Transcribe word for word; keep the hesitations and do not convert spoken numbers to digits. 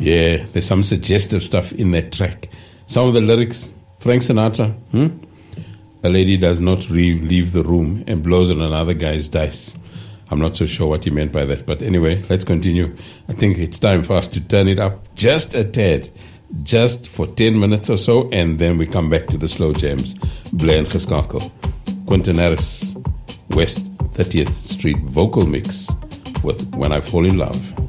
Yeah, there's some suggestive stuff in that track. Some of the lyrics, Frank Sinatra, hmm? A lady does not re- leave the room and blows on another guy's dice. I'm not so sure what he meant by that. But anyway, let's continue. I think it's time for us to turn it up just a tad, just for ten minutes or so, and then we come back to the slow jams. Bly en geskakel. Quentin Harris, West thirtieth Street vocal mix with When I Fall in Love.